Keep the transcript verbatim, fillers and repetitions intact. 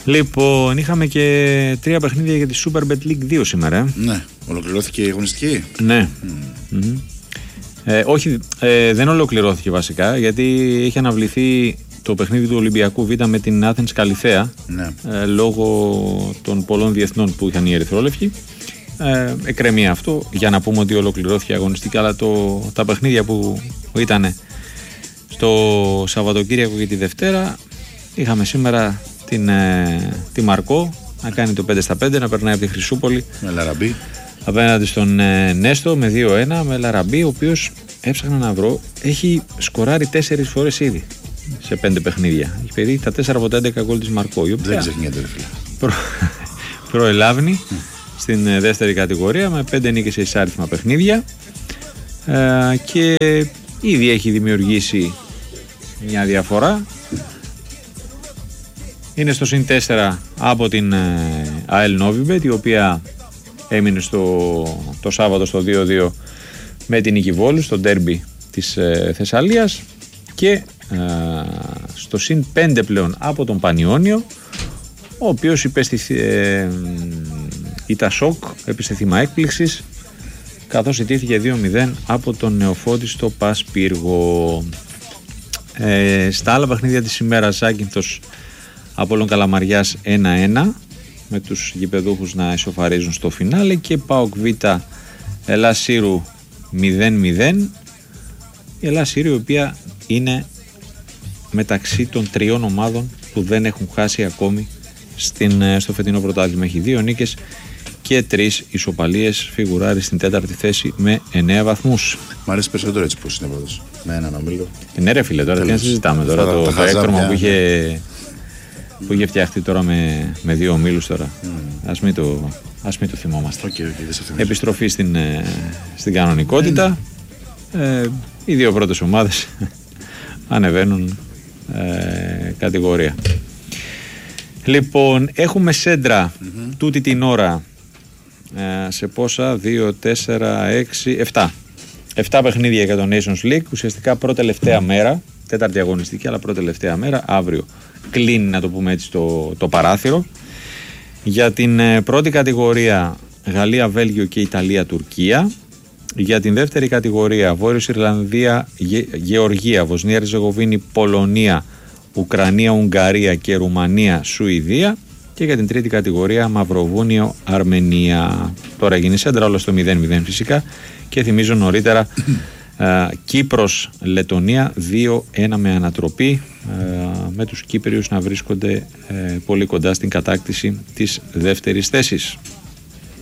Λοιπόν, είχαμε και τρία παιχνίδια για τη Superbet League δύο σήμερα. Ναι, ολοκληρώθηκε η αγωνιστική. Ναι. Mm. Mm-hmm. Ε, όχι, ε, δεν ολοκληρώθηκε βασικά, γιατί είχε αναβληθεί το παιχνίδι του Ολυμπιακού Β με την Athens Καλιθέα, ναι. ε, λόγω των πολλών διεθνών που είχαν οι ερυθρόλευκοι. Ε, εκκρεμεί αυτό για να πούμε ότι ολοκληρώθηκε η αγωνιστική, αλλά το, τα παιχνίδια που ήταν στο Σαββατοκύριακο και τη Δευτέρα, είχαμε σήμερα την, ε, τη Μαρκό να κάνει το πέντε στα πέντε, να περνάει από τη Χρυσούπολη με Λαραμπή απέναντι στον ε, Νέστο με δύο ένα, με Λαραμπή, ο οποίος, έψαχνα να βρω, έχει σκοράρει τέσσερις φορές ήδη σε πέντε παιχνίδια. Έχει παιδί τα τέσσερα από τα έντεκα γκολ της Μαρκό, η οποία δεν ξεχνιέται, ρε φίλε. Προ, προελάβνει mm. στην ε, δεύτερη κατηγορία με πέντε νίκες σε εισάριθμα παιχνίδια, ε, και ήδη έχει δημιουργήσει μια διαφορά. Είναι στο συν τέσσερα από την ε, ΑΕΛ Νόβιμπετ, η οποία έμεινε στο, το Σάββατο στο δύο δύο με την νίκη Βόλου στο ντέρμπι της ε, Θεσσαλίας, και ε, στο συν πέντε πλέον από τον Πανιόνιο, ο οποίος υπέστη ε, ήταν σοκ, έπεσε θύμα έκπληξης, καθώς ιτήθηκε δύο μηδέν από τον Νεοφώτη στο Πας Πύργο. Ε, στα άλλα παιχνίδια της ημέρας, Ζάκυνθος Απόλλων Καλαμαριάς ένα ένα, με τους γηπεδούχους να ισοφαρίζουν στο φινάλε, και ΠΑΟΚ Β Ελλάς Σύρου μηδέν μηδέν. Η Ελλάς Σύρου, η οποία είναι μεταξύ των τριών ομάδων που δεν έχουν χάσει ακόμη στην, στο φετινό πρωτάθλημα. Έχει δύο νίκες και τρεις ισοπαλίες, φιγουράρει στην τέταρτη θέση με εννέα βαθμούς. Μ' αρέσει περισσότερο έτσι πως είναι πρώτος, με έναν ομίλο. Ναι ρε φίλε, τώρα τι να συζητάμε τώρα, το, το έκτρωμα που είχε, που είχε φτιαχτεί τώρα με, με δύο ομίλους τώρα. Mm. Ας μην το, ας μην το θυμόμαστε. Okay, okay, Επιστροφή στην, στην κανονικότητα. Mm. Ε, οι δύο πρώτες ομάδες ανεβαίνουν ε, κατηγορία. Λοιπόν, έχουμε σέντρα mm-hmm. τούτη την ώρα ε, σε πόσα, δύο, τέσσερα, έξι, επτά. επτά παιχνίδια για το Nations League, ουσιαστικά πρώτη-τελευταία μέρα, τέταρτη αγωνιστική, αλλά πρώτη-τελευταία μέρα, αύριο κλείνει, να το πούμε έτσι, το, το παράθυρο. Για την ε, πρώτη κατηγορία Γαλλία, Βέλγιο και Ιταλία, Τουρκία. Για την δεύτερη κατηγορία Βόρειος Ιρλανδία, Γε, Γεωργία, Βοσνία, Ριζεγοβίνη, Πολωνία, Ουκρανία, Ουγγαρία και Ρουμανία, Σουηδία. Και για την τρίτη κατηγορία Μαυροβούνιο, Αρμενία. Τώρα γίνει σέντρα, όλο στο μηδέν μηδέν φυσικά. Και θυμίζω νωρίτερα ε, Κύπρος, Λετωνία δύο ένα με ανατροπή, ε, με τους Κύπριους να βρίσκονται ε, πολύ κοντά στην κατάκτηση της δεύτερης θέσης.